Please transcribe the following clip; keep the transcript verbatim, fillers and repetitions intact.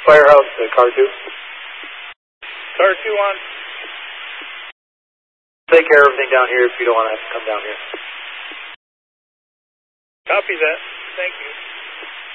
Firehouse, uh, car two. Car two on. Take care of everything down here if you don't want to have to come down here. Copy that. Thank you.